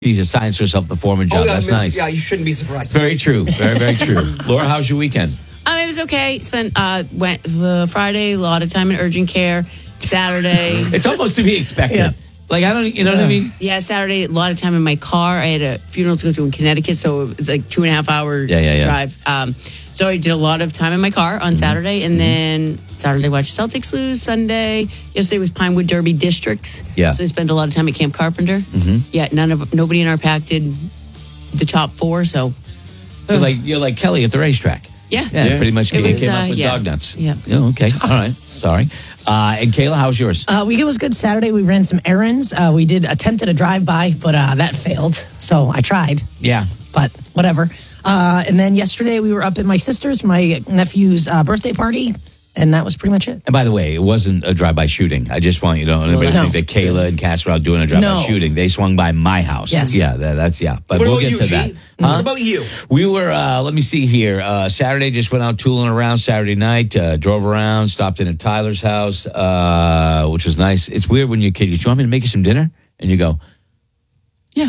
She's assigned herself the foreman job. That's nice. Yeah, you shouldn't be surprised. Very true. Very, very true. Laura, how's your weekend? It was okay. Went Friday, a lot of time in urgent care. Saturday. It's almost to be expected. Yeah. Like, I don't, you know what I mean? Yeah, Saturday, a lot of time in my car. I had a funeral to go to in Connecticut, so it was like 2.5 hour drive. So I did a lot of time in my car on Saturday, and then Saturday watched Celtics lose. Sunday, yesterday was Pinewood Derby Districts. Yeah. So I spent a lot of time at Camp Carpenter. Yeah, nobody in our pack did the top 4, so. You're like Kelly at the racetrack. Yeah. Pretty much came up with dog nuts. Yeah. Okay. All right. Sorry. And Kayla, how's yours? Weekend was good. Saturday, we ran some errands. We attempted a drive-by, but that failed. So I tried. Yeah. But whatever. And then yesterday, we were up at my sister's for my nephew's birthday party. And that was pretty much it. And by the way, it wasn't a drive-by shooting. I just want you to know, anybody think that Kayla and Cass were out doing a drive-by shooting. They swung by my house. Yes. Yeah, But what we'll about get you, to G? that. What about you? We were, let me see here. Saturday, just went out tooling around Saturday night, drove around, stopped in at Tyler's house, which was nice. It's weird when you're a kid. You want me to make you some dinner? And you go, yeah.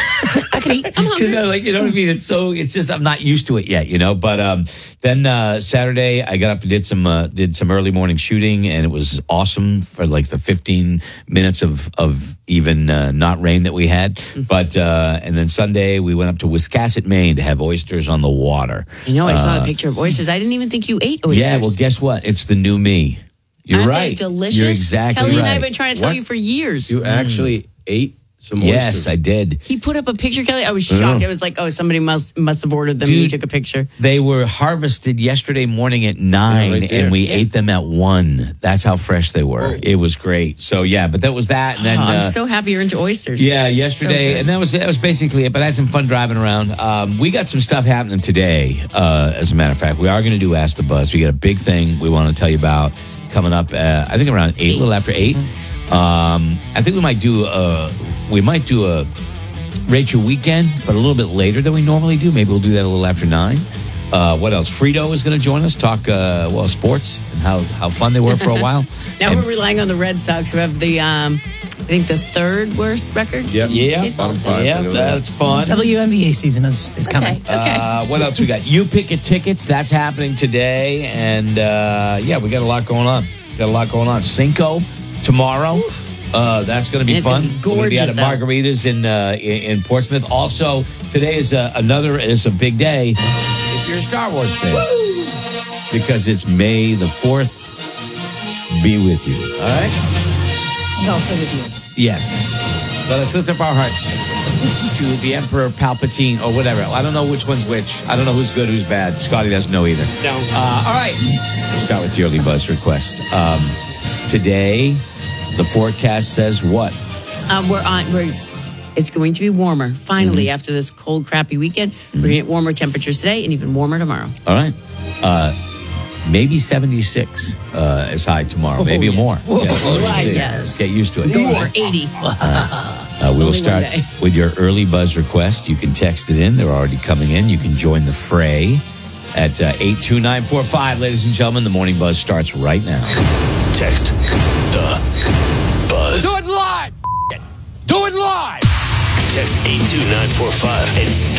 I can eat. I'm hungry. You know what I mean? It's just I'm not used to it yet, But then Saturday I got up and did some early morning shooting, and it was awesome for like the 15 minutes of even not rain that we had. But and then Sunday we went up to Wiscasset, Maine, to have oysters on the water. I know. I saw a picture of oysters. I didn't even think you ate oysters. Yeah. Well, guess what? It's the new me. You're Aren't right. they delicious? You're exactly Kelly right. and I have been trying to tell you for years. You actually ate some oysters? Yes, I did. He put up a picture, Kelly. I was shocked. I was like, somebody must have ordered them. He took a picture. They were harvested yesterday morning at 9, right and we ate them at 1. That's how fresh they were. It was great. So, but that was that. And then, I'm so happy you're into oysters. Yeah, yesterday. So and that was basically it. But I had some fun driving around. We got some stuff happening today, as a matter of fact. We are going to do Ask the Buzz. We got a big thing we want to tell you about coming up, I think around 8, a little after 8. I think we might do a Rachel weekend, but a little bit later than we normally do. Maybe we'll do that a little after 9. What else? Frito is going to join us, talk sports and how fun they were for a while. Now we're relying on the Red Sox, who have the I think the 3rd worst record. Yeah, bottom 5. Yeah, that's fun. WNBA season is coming. Okay. What else we got? You Pick It Tickets. That's happening today, and we got a lot going on. Cinco tomorrow. That's going to be fun. Gonna be We're going to be gorgeous at Margaritas in Portsmouth. Also, today is a big day if you're a Star Wars fan. Woo! Because it's May the 4th. Be with you. All right? And also with you. Yes. Let us lift up our hearts to the Emperor Palpatine or whatever. I don't know which one's which. I don't know who's good, who's bad. Scotty doesn't know either. No. All right. We'll start with the early buzz request. Today, the forecast says what? It's going to be warmer. Finally, after this cold, crappy weekend, we're going to get warmer temperatures today and even warmer tomorrow. All right. Maybe 76 is high tomorrow. Maybe more. Yes. Get used to it. Or 80. We will start with your early buzz request. You can text it in. They're already coming in. You can join the fray at 82945. Ladies and gentlemen, the morning buzz starts right now. Text the buzz. Do it live. Do it live. Text 82945 and